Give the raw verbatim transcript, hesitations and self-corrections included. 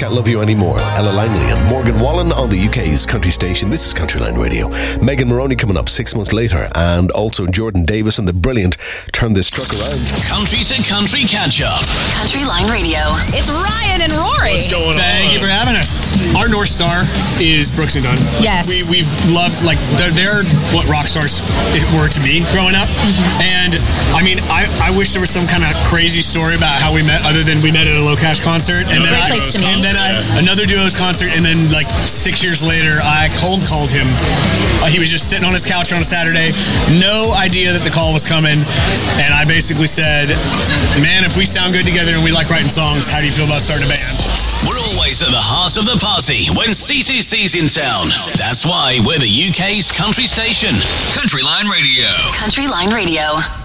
Can't Love You Anymore. Ella Langley and Morgan Wallen on the U K's country station. This is Countryline Radio. Megan Moroney coming up six months later, and also Jordan Davis and the brilliant Turn This Truck Around. Country to country catch up. Countryline Radio. It's Ryan and Rory. What's going on? Thank you for having us. Our North Star is Brooks and Dunn. Yes. We, we've loved, like, they're, they're what rock stars were to me growing up. Mm-hmm. And, I mean, I, I wish there was some kind of crazy story about how we met, other than we met at a Low Cash concert. And then, Great I, place to meet. and then I, another duo's concert, and then, like, six years later, I cold called him. Uh, he was just sitting on his couch on a Saturday. No idea that the call was coming. And I basically said, man, if we sound good together and we like writing songs, how do you feel about starting a band? We're always at the heart of the party when C C C's in town. That's why we're the U K's country station. Countryline Radio. Countryline Radio.